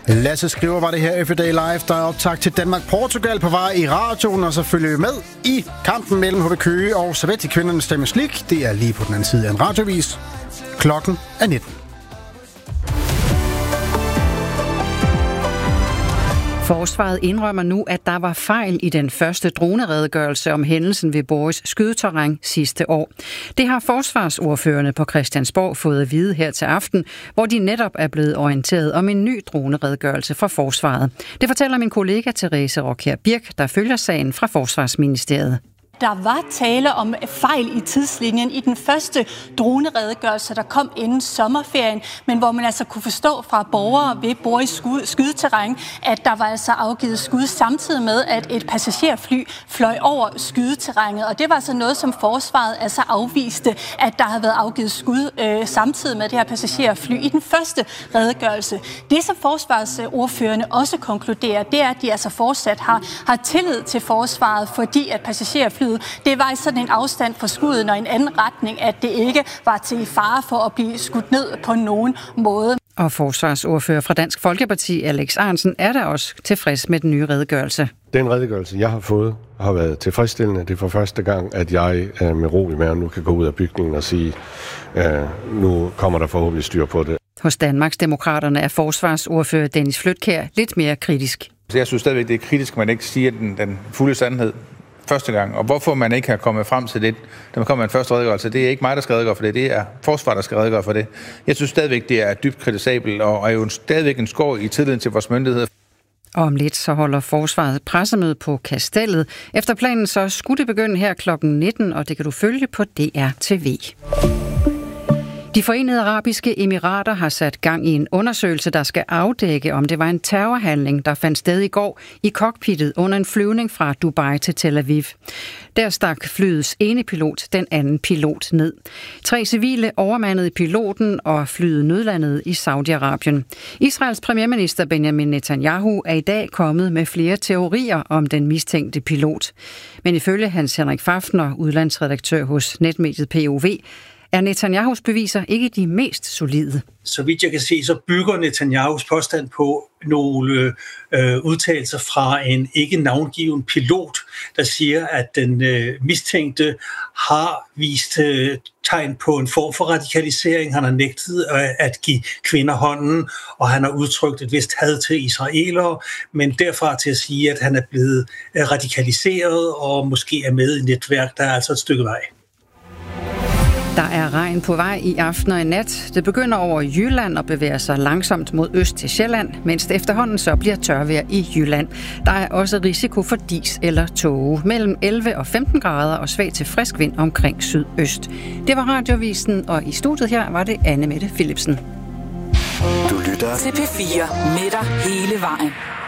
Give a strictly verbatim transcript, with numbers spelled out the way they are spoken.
Lasse skriver, var det her Everyday Live, der er optag til Danmark-Portugal på vej i radioen, og så følger vi med i kampen mellem H B Køge og Servette i kvindernes Champions League. Det er lige på den anden side af en radiovis. Klokken er nitten. Forsvaret indrømmer nu, at der var fejl i den første droneredegørelse om hændelsen ved Borges skydeterræn sidste år. Det har forsvarsordførerne på Christiansborg fået at vide her til aften, hvor de netop er blevet orienteret om en ny droneredegørelse fra Forsvaret. Det fortæller min kollega Therese Rockjær Birk, der følger sagen fra Forsvarsministeriet. Der var tale om fejl i tidslinjen i den første droneredegørelse, der kom inden sommerferien, men hvor man altså kunne forstå fra borgere ved Borges skydeterræn, at der var altså afgivet skud samtidig med, at et passagerfly fløj over skydeterrænet. Og det var altså noget, som forsvaret altså afviste, at der havde været afgivet skud øh, samtidig med det her passagerfly i den første redegørelse. Det, som forsvarsordførerne også konkluderer, det er, at de altså fortsat har, har tillid til forsvaret, fordi at passagerflyet det var i sådan en afstand fra skuddet og en anden retning, at det ikke var til fare for at blive skudt ned på nogen måde. Og forsvarsordfører fra Dansk Folkeparti, Alex Ahrendtsen, er der også tilfreds med den nye redegørelse. Den redegørelse, jeg har fået, har været tilfredsstillende. Det er for første gang, at jeg med ro i maven nu kan gå ud af bygningen og sige, at nu kommer der forhåbentlig styr på det. Hos Danmarksdemokraterne er forsvarsordfører Dennis Flydtkjær lidt mere kritisk. Jeg synes stadigvæk, det er kritisk, at man ikke siger den, den fulde sandhed første gang. Og hvorfor man ikke har kommet frem til det, da man kommer med en første redegørelse, det er ikke mig, der skal redegøre for det, det er forsvaret, der skal redegøre for det. Jeg synes stadigvæk, det er dybt kritisabelt, og er jo stadigvæk en skår i tilliden til vores myndigheder. Og om lidt så holder forsvaret pressemøde på Kastellet. Efter planen så skulle det begynde her klokken nitten, og det kan du følge på D R T V. De Forenede Arabiske Emirater har sat gang i en undersøgelse, der skal afdække, om det var en terrorhandling, der fandt sted i går i cockpittet under en flyvning fra Dubai til Tel Aviv. Der stak flyets ene pilot den anden pilot ned. Tre civile overmandede piloten, og flyet nødlandede i Saudi-Arabien. Israels premierminister Benjamin Netanyahu er i dag kommet med flere teorier om den mistænkte pilot. Men ifølge Hans Henrik Fafner, udlandsredaktør hos netmediet P O V, er Netanyahus beviser ikke de mest solide. Så vidt jeg kan se, så bygger Netanyahus påstand på nogle øh, udtalelser fra en ikke navngiven pilot, der siger, at den øh, mistænkte har vist øh, tegn på en form for radikalisering. Han har nægtet øh, at give kvinder hånden, og han har udtrykt et vist had til israelere, men derfra til at sige, at han er blevet øh, radikaliseret og måske er med i netværk, der er altså et stykke vej. Der er regn på vej i aften og i nat. Det begynder over Jylland og bevæger sig langsomt mod øst til Sjælland, mens det efterhånden så bliver tørvejr i Jylland. Der er også risiko for dis eller tåge. Mellem elleve og femten grader og svag til frisk vind omkring sydøst. Det var Radiovisen, og i studiet her var det Anne Mette Philipsen. Du lytter til P fire med dig hele vejen.